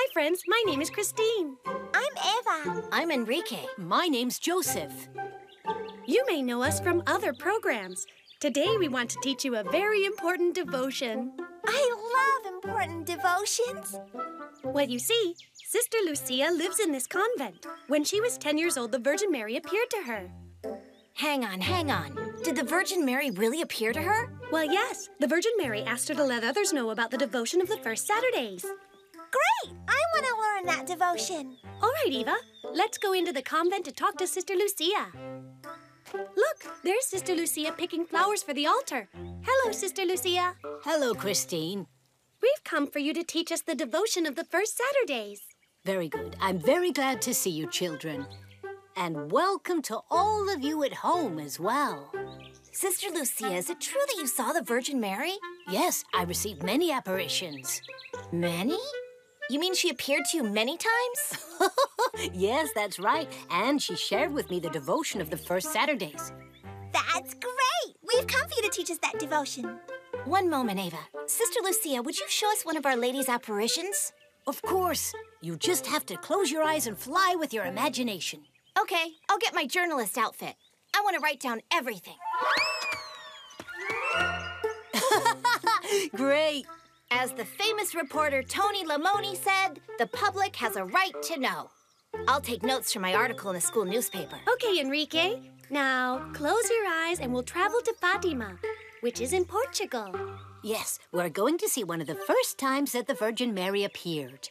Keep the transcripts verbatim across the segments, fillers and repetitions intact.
friends. My name is Christine. I'm Eva. I'm Enrique. My name's Joseph. You may know us from other programs. Today we want to teach you a very important devotion. I love important devotions. Well, you see, Sister Lucia lives in this convent. When she was ten years old, the Virgin Mary appeared to her. Hang on, hang on. Did the Virgin Mary really appear to her? Well, yes. The Virgin Mary asked her to let others know about the devotion of the first Saturdays. Great! I want to learn that devotion. All right, Eva. Let's go into the convent to talk to Sister Lucia. Look, there's Sister Lucia picking flowers for the altar. Hello, Sister Lucia. Hello, Christine. We've come for you to teach us the devotion of the first Saturdays. Very good. I'm very glad to see you, children. And welcome to all of you at home as well. Sister Lucia, is it true that you saw the Virgin Mary? Yes, I received many apparitions. Many? You mean she appeared to you many times? Yes, that's right. And she shared with me the devotion of the first Saturdays. That's great! We've come for you to teach us that devotion. One moment, Eva. Sister Lucia, would you show us one of Our Lady's apparitions? Of course. You just have to close your eyes and fly with your imagination. Okay, I'll get my journalist outfit. I want to write down everything. Great. As the famous reporter Tony Lamoni said, the public has a right to know. I'll take notes from my article in the school newspaper. Okay, Enrique. Now, close your eyes and we'll travel to Fatima, which is in Portugal. Yes, we're going to see one of the first times that the Virgin Mary appeared.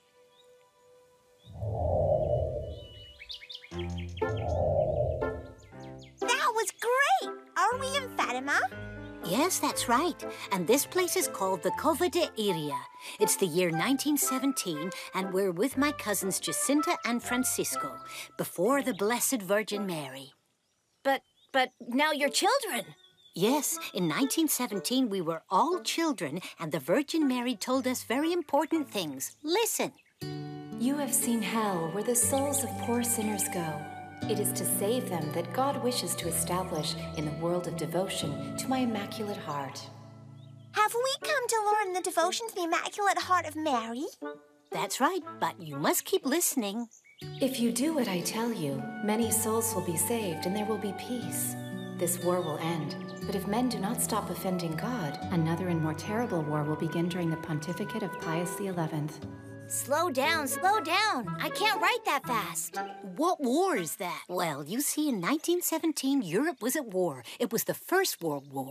That was great! Are we in Fatima? Yes, that's right. And this place is called the Cova de Iria. It's the year nineteen seventeen, and we're with my cousins Jacinta and Francisco, before the Blessed Virgin Mary. But, but now you're children. Yes, in nineteen seventeen we were all children, and the Virgin Mary told us very important things. Listen. You have seen hell, where the souls of poor sinners go. It is to save them that God wishes to establish in the world of devotion to my Immaculate Heart. Have we come to learn the devotion to the Immaculate Heart of Mary? That's right, but you must keep listening. If you do what I tell you, many souls will be saved and there will be peace. This war will end, but if men do not stop offending God, another and more terrible war will begin during the pontificate of Pius the eleventh. Slow down, slow down. I can't write that fast. What war is that? Well, you see, in nineteen seventeen, Europe was at war. It was the First World War.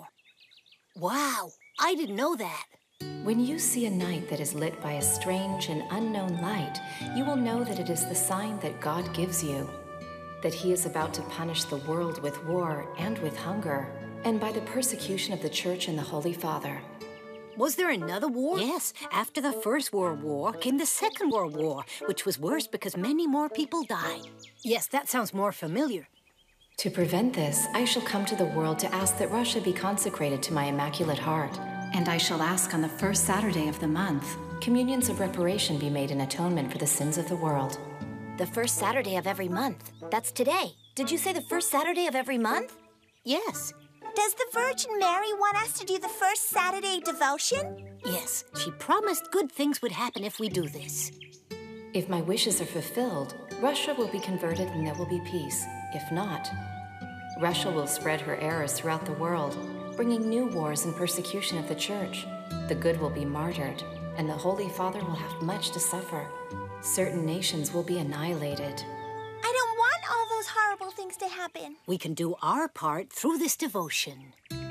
Wow, I didn't know that. When you see a night that is lit by a strange and unknown light, you will know that it is the sign that God gives you, that he is about to punish the world with war and with hunger, and by the persecution of the Church and the Holy Father. Was there another war? Yes, after the First World War came the Second World War, which was worse because many more people died. Yes, that sounds more familiar. To prevent this, I shall come to the world to ask that Russia be consecrated to my Immaculate Heart. And I shall ask on the first Saturday of the month, communions of reparation be made in atonement for the sins of the world. The first Saturday of every month. That's today. Did you say the first Saturday of every month? Yes. Does the Virgin Mary want us to do the first Saturday devotion? Yes, she promised good things would happen if we do this. If my wishes are fulfilled, Russia will be converted and there will be peace. If not, Russia will spread her errors throughout the world, bringing new wars and persecution of the Church. The good will be martyred, and the Holy Father will have much to suffer. Certain nations will be annihilated. I don't want all those horrible things to happen. We can do our part through this devotion.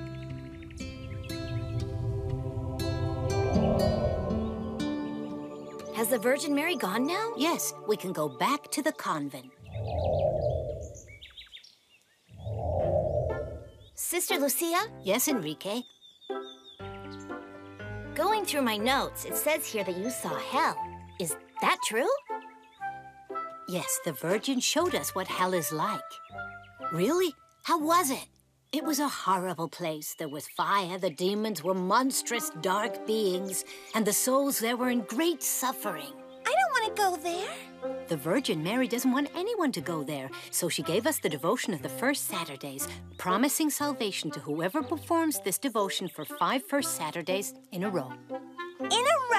Has the Virgin Mary gone now? Yes, we can go back to the convent. Sister Lucia? Yes, Enrique? Going through my notes, it says here that you saw hell. Is that true? Yes, the Virgin showed us what hell is like. Really? How was it? It was a horrible place. There was fire, the demons were monstrous dark beings, and the souls there were in great suffering. I don't want to go there. The Virgin Mary doesn't want anyone to go there, so she gave us the devotion of the first Saturdays, promising salvation to whoever performs this devotion for five first Saturdays in a row. In a row?